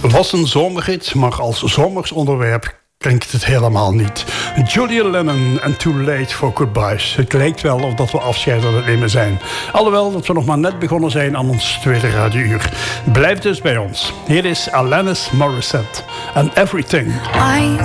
was een zomerhit, maar als zomers onderwerp klinkt het helemaal niet. Julia Lennon en Too Late for Goodbyes. Het lijkt wel of dat we afscheid aan het nemen zijn. Alhoewel dat we nog maar net begonnen zijn aan ons tweede radiouur. Blijf dus bij ons. Hier is Alanis Morissette en Everything.